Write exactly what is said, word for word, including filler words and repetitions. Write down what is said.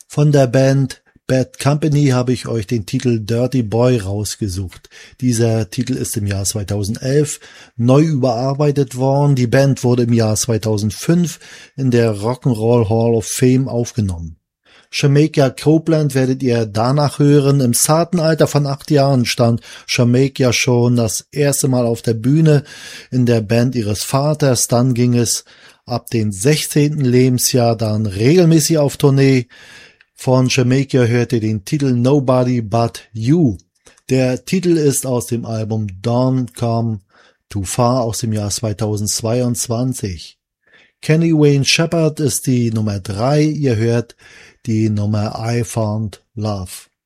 Von der Band Bad Company habe ich euch den Titel Dirty Boy rausgesucht. Dieser Titel ist im Jahr zweitausendelf neu überarbeitet worden. Die Band wurde im Jahr zweitausendfünf in der Rock'n'Roll Hall of Fame aufgenommen. Jamaica Copeland werdet ihr danach hören. Im zarten Alter von acht Jahren stand Jamaica schon das erste Mal auf der Bühne in der Band ihres Vaters. Dann ging es ab dem sechzehnten Lebensjahr dann regelmäßig auf Tournee. Von Jamaica hört ihr den Titel Nobody But You. Der Titel ist aus dem Album Don't Come Too Far aus dem Jahr zweitausendzweiundzwanzig. Kenny Wayne Shepherd ist die Nummer drei. Ihr hört die Nummer I Found Love.